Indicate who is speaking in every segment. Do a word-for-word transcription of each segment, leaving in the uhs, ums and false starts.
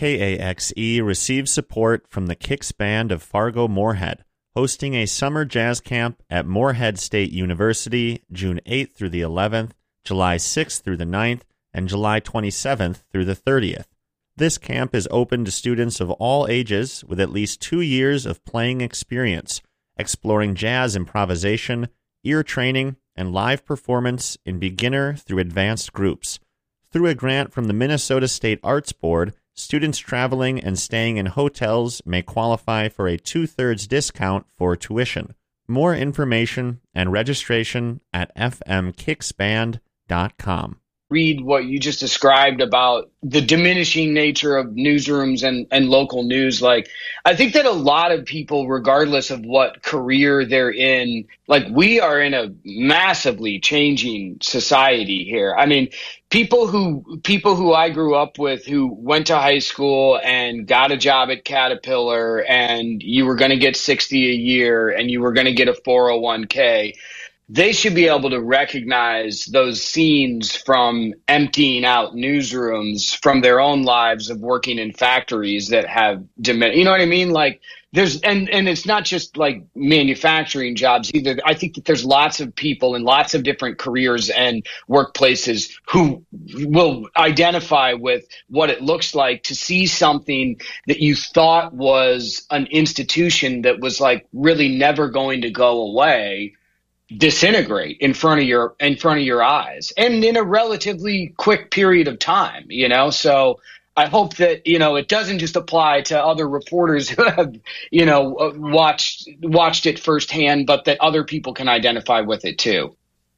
Speaker 1: K A X E receives support from the Kicks Band of Fargo-Moorhead, hosting a summer jazz camp at Moorhead State University June eighth through the eleventh, July sixth through the ninth, and July twenty-seventh through the thirtieth. This camp is open to students of all ages with at least two years of playing experience, exploring jazz improvisation, ear training, and live performance in beginner through advanced groups. Through a grant from the Minnesota State Arts Board, students traveling and staying in hotels may qualify for a two-thirds discount for tuition. More information and registration at f m kicks band dot com.
Speaker 2: Read what you just described about the diminishing nature of newsrooms and, and local news. Like, I think that a lot of people, regardless of what career they're in, like, we are in a massively changing society here. I mean, people who people who I grew up with who went to high school and got a job at Caterpillar, and you were going to get sixty a year and you were going to get a four oh one k. They should be able to recognize those scenes from emptying out newsrooms from their own lives of working in factories that have diminished. You know what I mean? Like, there's, and, and it's not just like manufacturing jobs either. I think that there's lots of people in lots of different careers and workplaces who will identify with what it looks like to see something that you thought was an institution that was like really never going to go away disintegrate in front of your in front of your eyes, and in a relatively quick period of time, you know. So I hope that, you know, it doesn't just apply to other reporters who have, you know, watched watched it firsthand, but that other people can identify with it too.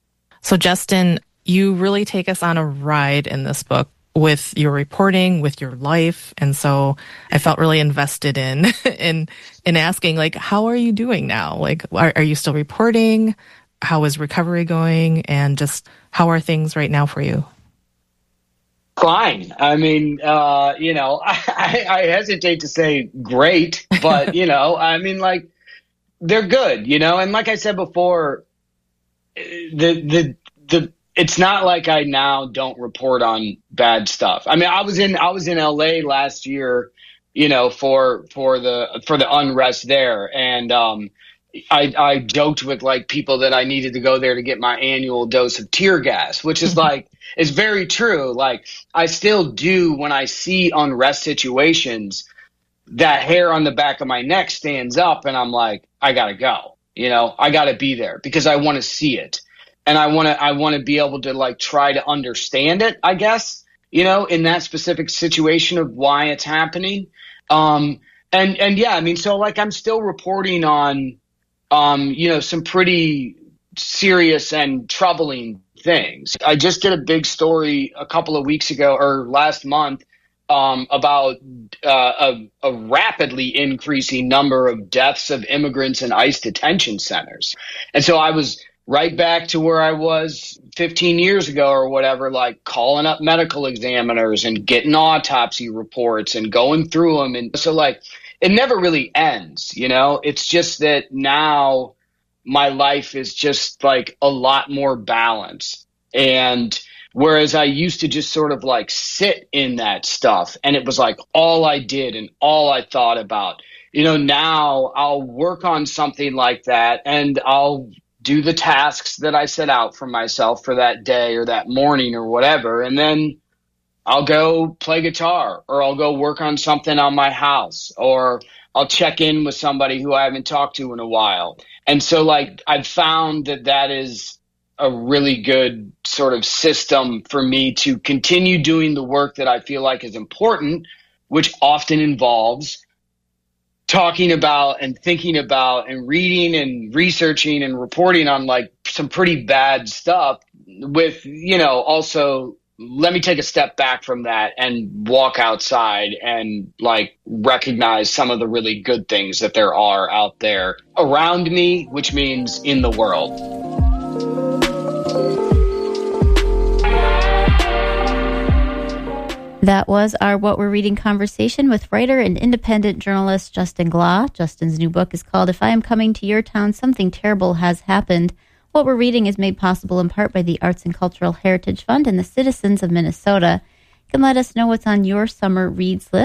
Speaker 3: So Justin, you really take us on a ride in this book with your reporting, with your life. And so I felt really invested in, in, in asking, like, how are you doing now? Like, are, are you still reporting? How is recovery going? And just how are things right now for you?
Speaker 2: Fine. I mean, uh, you know, I, I hesitate to say great, but, you know, I mean, like, they're good, you know? And like I said before, the, the, the, it's not like I now don't report on bad stuff. I mean, I was in I was in L A last year, you know, for for the for the unrest there, and um, I I joked with like people that I needed to go there to get my annual dose of tear gas, which is like is very true. Like, I still do when I see unrest situations, that hair on the back of my neck stands up, and I'm like, I gotta go. You know, I gotta be there because I want to see it. And I want to, I want to be able to like try to understand it, I guess, you know, in that specific situation of why it's happening. Um, and, and yeah, I mean, so like, I'm still reporting on, um, you know, some pretty serious and troubling things. I just did a big story a couple of weeks ago or last month, um, about, uh, a, a rapidly increasing number of deaths of immigrants in ICE detention centers. And so I was right back to where I was fifteen years ago or whatever, like calling up medical examiners and getting autopsy reports and going through them. And so like, it never really ends, you know. It's just that now my life is just like a lot more balanced. And whereas I used to just sort of like sit in that stuff and it was like all I did and all I thought about, you know, now I'll work on something like that and I'll do the tasks that I set out for myself for that day or that morning or whatever. And then I'll go play guitar, or I'll go work on something on my house, or I'll check in with somebody who I haven't talked to in a while. And so like, I've found that that is a really good sort of system for me to continue doing the work that I feel like is important, which often involves talking about and thinking about and reading and researching and reporting on like some pretty bad stuff with, you know, also let me take a step back from that and walk outside and like recognize some of the really good things that there are out there around me, which means in the world.
Speaker 4: That was our What We're Reading conversation with writer and independent journalist Justin Glaw. Justin's new book is called If I Am Coming to Your Town, Something Terrible Has Happened. What We're Reading is made possible in part by the Arts and Cultural Heritage Fund and the citizens of Minnesota. You can let us know what's on your summer reads list